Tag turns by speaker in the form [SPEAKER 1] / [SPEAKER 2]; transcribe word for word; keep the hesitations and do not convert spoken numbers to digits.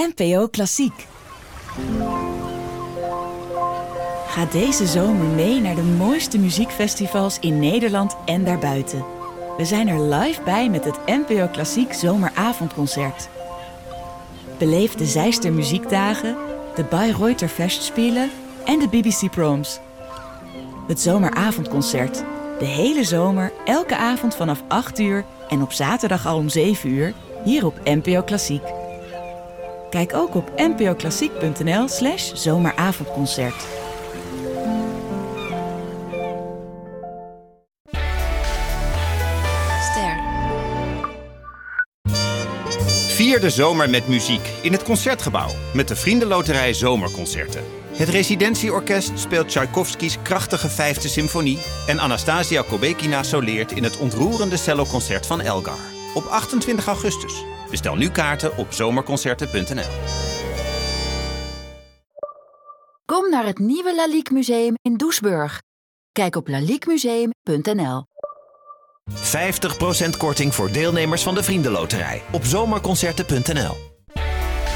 [SPEAKER 1] N P O Klassiek. Ga deze zomer mee naar de mooiste muziekfestivals in Nederland en daarbuiten. We zijn er live bij met het N P O Klassiek Zomeravondconcert. Beleef de Zeister Muziekdagen, de Bayreuther Festspielen en de B B C Proms. Het Zomeravondconcert. De hele zomer, elke avond vanaf acht uur en op zaterdag al om zeven uur, hier op N P O Klassiek. Kijk ook op npoklassiek.nl slash zomeravondconcert.
[SPEAKER 2] Ster.
[SPEAKER 3] Vier de zomer met muziek in het Concertgebouw met de Vriendenloterij Zomerconcerten. Het Residentieorkest speelt Tchaikovskys krachtige vijfde symfonie en Anastasia Kobekina soleert in het ontroerende celloconcert van Elgar op achtentwintig augustus. Bestel nu kaarten op zomerconcerten punt n l.
[SPEAKER 2] Kom naar het nieuwe Lalique Museum in Doesburg. Kijk op laliquemuseum punt n l.
[SPEAKER 4] vijftig procent korting voor deelnemers van de Vriendenloterij op zomerconcerten punt n l.